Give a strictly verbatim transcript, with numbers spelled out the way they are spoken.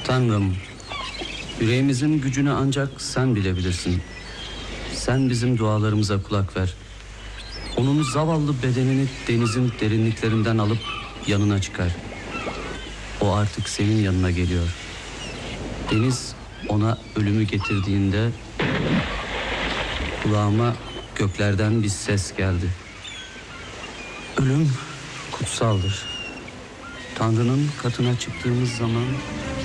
Tanrım, yüreğimizin gücünü ancak sen bilebilirsin. Sen bizim dualarımıza kulak ver. Onun zavallı bedenini denizin derinliklerinden alıp yanına çıkar. O artık senin yanına geliyor. Deniz ona ölümü getirdiğinde kulağıma göklerden bir ses geldi. Ölüm kutsaldır. Tanrı'nın katına çıktığımız zaman